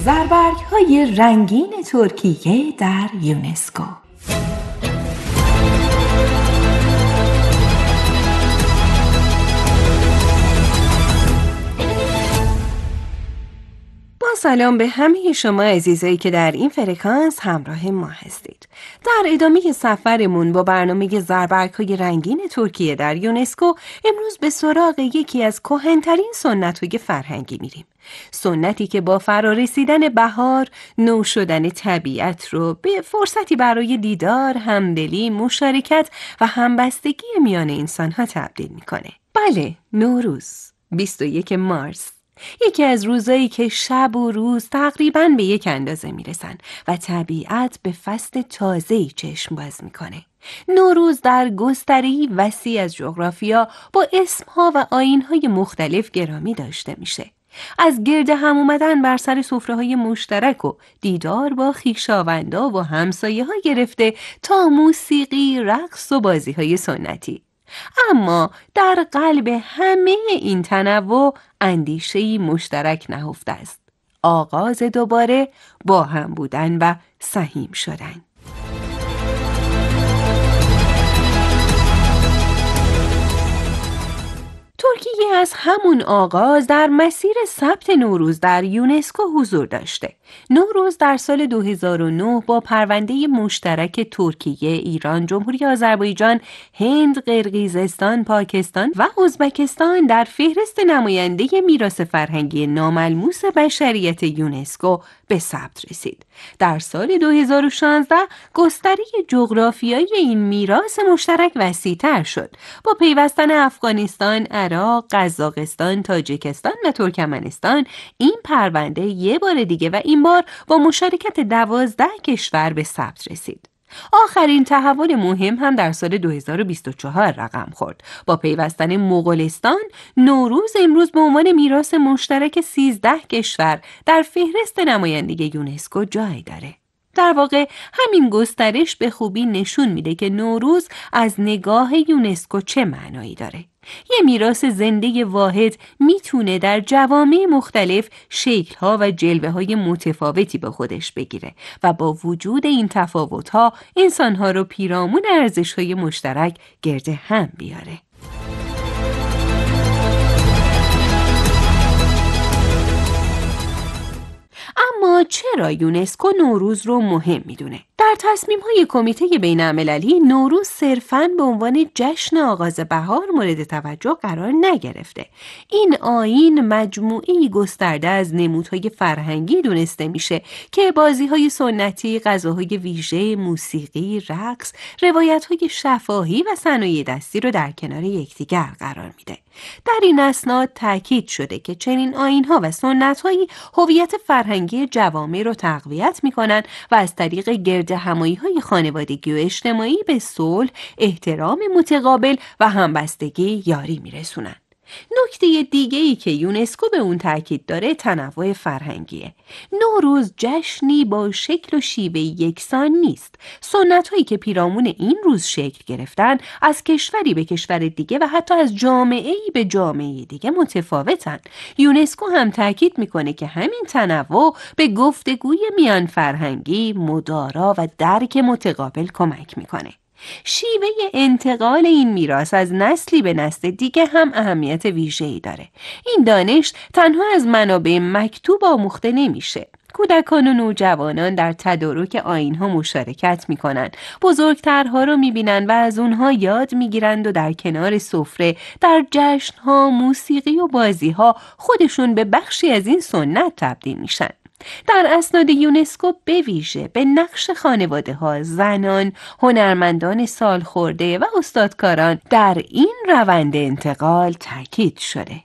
زربرگ‌های رنگین ترکیه در یونسکو. سلام به همه شما عزیزایی که در این فرکانس همراه ما هستید. در ادامه سفرمون با برنامه زربرگ‌های رنگین ترکیه در یونسکو امروز به سراغ یکی از کهن‌ترین سنت‌های فرهنگی میریم. سنتی که با فرارسیدن بهار، نو شدن طبیعت رو به فرصتی برای دیدار، همدلی، مشارکت و همبستگی میان انسان‌ها تبدیل میکنه. بله، نوروز، 21 مارس. یکی از روزایی که شب و روز تقریباً به یک اندازه میرسن و طبیعت به فصل تازه‌ای چشم باز میکنه. نوروز در گستره‌ای وسیع از جغرافیا با اسمها و آیین‌های مختلف گرامی داشته میشه. از گرد هم اومدن بر سر سفره‌های مشترک و دیدار با خویشاوندا و همسایه‌ها گرفته تا موسیقی، رقص و بازی‌های سنتی. اما در قلب همه این تنوع اندیشه‌ای مشترک نهفته است: آغاز دوباره با هم بودن و سهیم شدن. ترکیه از همون آغاز در مسیر ثبت نوروز در یونسکو حضور داشته. نوروز در سال 2009 با پرونده مشترک ترکیه، ایران، جمهوری آذربایجان، هند، قرقیزستان، پاکستان و ازبکستان در فهرست نماینده میراث فرهنگی ناملموس بشریت یونسکو به ثبت رسید. در سال 2016 گستره جغرافیایی این میراث مشترک وسیع‌تر شد. با پیوستن افغانستان، عراق، قزاقستان، تاجیکستان و ترکمنستان این پرونده یه بار دیگه و این بار با مشارکت 12 کشور به ثبت رسید. آخرین تحول مهم هم در سال 2024 رقم خورد. با پیوستن مغولستان، نوروز امروز به عنوان میراث مشترک 13 کشور در فهرست نمایندگی یونسکو جای داره. در واقع همین گسترش به خوبی نشون میده که نوروز از نگاه یونسکو چه معنایی داره. یه میراث زنده واحد میتونه در جوامع مختلف شکل‌ها و جلوه‌های متفاوتی به خودش بگیره و با وجود این تفاوت‌ها انسان‌ها رو پیرامون ارزش‌های مشترک گرد هم بیاره. اما چرا یونسکو نوروز رو مهم میدونه؟ در تصمیم‌های کمیته بین‌المللی نوروز صرفاً به عنوان جشن آغاز بهار مورد توجه قرار نگرفته. این آیین مجموعه‌ای گسترده از نمودهای فرهنگی دونسته میشه که بازی‌های سنتی، غذاهای ویژه، موسیقی، رقص، روایت‌های شفاهی و صنایع دستی رو در کنار یکدیگر قرار میده. در این اسناد تأکید شده که چنین آیین‌ها و سنت‌هایی هویت فرهنگی جوامع رو تقویت می‌کنند و از طریق گردهمایی‌های خانوادگی و اجتماعی به صلح، احترام متقابل و همبستگی یاری می‌رسونند. نکته دیگه‌ای که یونسکو به اون تاکید داره تنوع فرهنگیه. نوروز جشنی با شکل و شیوه یکسان نیست. سنت‌هایی که پیرامون این روز شکل گرفتن از کشوری به کشور دیگه و حتی از جامعه‌ای به جامعه دیگه متفاوتن. یونسکو هم تاکید میکنه که همین تنوع به گفتگوی میان فرهنگی، مدارا و درک متقابل کمک میکنه. شیوه انتقال این میراث از نسلی به نسل دیگه هم اهمیت ویژه‌ای داره. این دانش تنها از منابع مکتوب آموخته نمیشه. کودکان و نوجوانان در تدارک آیین‌ها مشارکت می‌کنند، بزرگترها رو می‌بینن و از اونها یاد می‌گیرند و در کنار سفره، در جشن‌ها، موسیقی و بازی‌ها خودشون به بخشی از این سنت تبدیل میشن. در اسناد یونسکو به ویژه به نقش خانواده‌ها، زنان، هنرمندان سالخورده و استادکاران در این روند انتقال تاکید شده.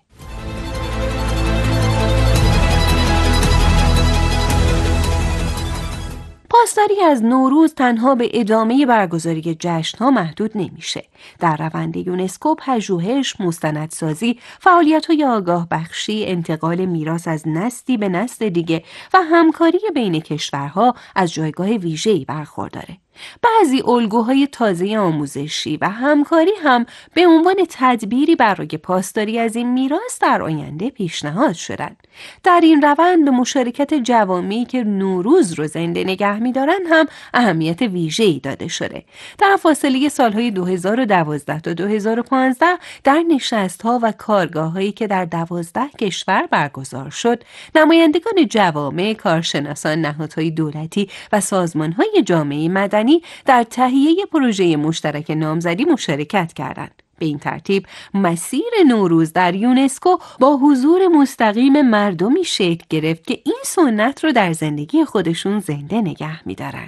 پاسداری از نوروز تنها به ادامه برگزاری جشن‌ها محدود نمیشه. در روند یونسکو پژوهش، مستندسازی، فعالیت‌های آگاه بخشی، انتقال میراث از نسلی به نسل دیگه و همکاری بین کشورها از جایگاه ویژه‌ای برخورداره. بعضی الگوهای تازه آموزشی و همکاری هم به عنوان تدبیری برای پاسداری از این میراث در آینده پیشنهاد شدند. در این روند به مشارکت جوامعی که نوروز رو زنده نگه می‌دارن هم اهمیت ویژه‌ای داده شده. در فاصله سالهای 2012 تا 2015 در نشست‌ها و کارگاه‌هایی که در 12 کشور برگزار شد، نمایندگان جوامع، کارشناسان، نهادهای دولتی و سازمان‌های جامعه مدنی در تهیه پروژه مشترک نامزدی مشارکت کردند. به این ترتیب مسیر نوروز در یونسکو با حضور مستقیم مردمی شکل گرفت که این سنت رو در زندگی خودشون زنده نگه می‌دارن.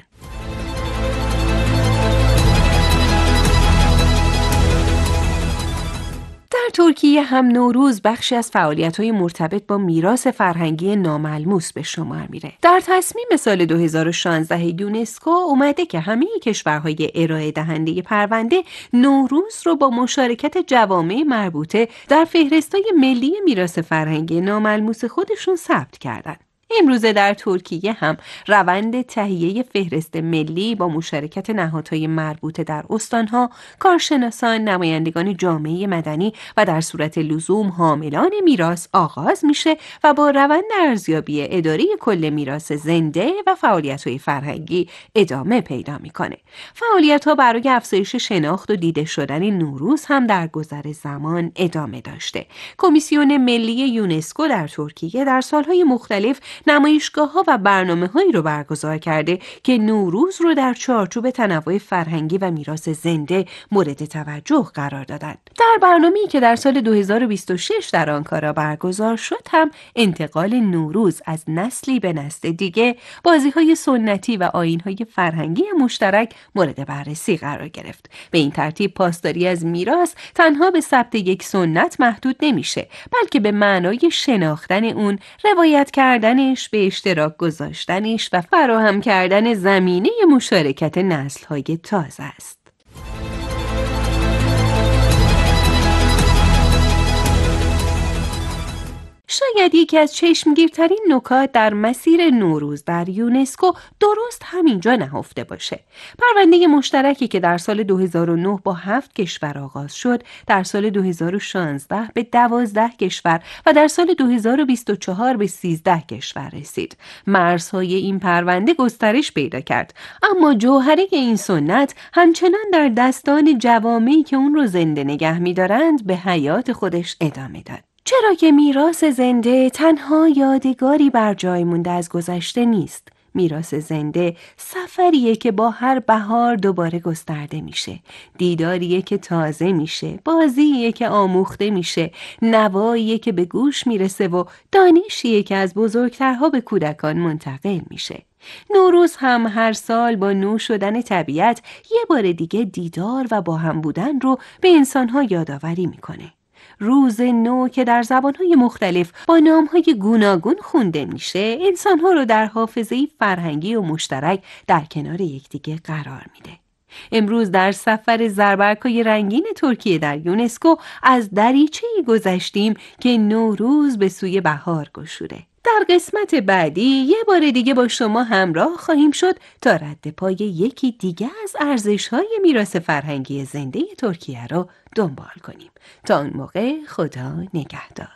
در ترکیه هم نوروز بخشی از فعالیت‌های مرتبط با میراث فرهنگی ناملموس به شمار میره. در تصمیم سال 2016 یونسکو اومده که همه کشورهای ارائه دهنده پرونده نوروز رو با مشارکت جوامع مربوطه در فهرست‌های ملی میراث فرهنگی ناملموس خودشون ثبت کردن. امروزه در ترکیه هم روند تهیه فهرست ملی با مشارکت نهادهای مربوطه در استانها، کارشناسان، نمایندگان جامعه مدنی و در صورت لزوم حاملان میراث آغاز میشه و با روند ارزیابی اداره کل میراث زنده و فعالیت‌های فرهنگی ادامه پیدا میکنه. فعالیت‌ها برای افزایش شناخت و دیده شدن نوروز هم در گذر زمان ادامه داشته. کمیسیون ملی یونسکو در ترکیه در سالهای مختلف نمایشگاه‌ها و برنامه‌هایی رو برگزار کرده که نوروز رو در چارچوب تنوع فرهنگی و میراث زنده مورد توجه قرار دادند. در برنامه‌ای که در سال 2026 در آنکارا برگزار شد هم انتقال نوروز از نسلی به نسل دیگه، بازی‌های سنتی و آیین‌های فرهنگی مشترک مورد بررسی قرار گرفت. به این ترتیب پاسداری از میراث تنها به ثبت یک سنت محدود نمیشه، بلکه به معنای شناختن اون، روایت کردن به اشتراک گذاشتنش و فراهم کردن زمینه مشارکت نسل‌های تازه است. شاید یکی از چشمگیرترین نکات در مسیر نوروز در یونسکو درست همینجا نهفته باشه. پرونده مشترکی که در سال 2009 با 7 کشور آغاز شد، در سال 2016 به 12 کشور و در سال 2024 به 13 کشور رسید. مرزهای این پرونده گسترش پیدا کرد، اما جوهره این سنت همچنان در دستان جوامعی که اون رو زنده نگه می‌دارند به حیات خودش ادامه داد. چرا که میراث زنده تنها یادگاری بر جای مونده از گذشته نیست. میراث زنده سفریه که با هر بهار دوباره گسترده میشه. دیداریه که تازه میشه، بازیه که آموخته میشه، نواییه که به گوش میرسه و دانشیه که از بزرگترها به کودکان منتقل میشه. نوروز هم هر سال با نو شدن طبیعت یه بار دیگه دیدار و با هم بودن رو به انسانها یادآوری میکنه. روز نو که در زبانهای مختلف با نامهای گوناگون خونده میشه، انسانها رو در حافظه فرهنگی و مشترک در کنار یکدیگه قرار میده. امروز در سفر زربرگ‌های رنگین ترکیه در یونسکو از دریچه‌ای گذشتیم که نوروز به سوی بهار گشوده. در قسمت بعدی یه بار دیگه با شما همراه خواهیم شد تا رد پای یکی دیگه از ارزش‌های میراث فرهنگی زنده ترکیه رو دنبال کنیم. تا اون موقع خدا نگهدار.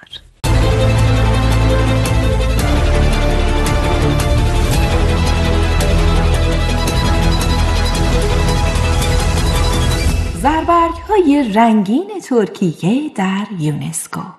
زربرگ‌های رنگین ترکیه در یونسکو.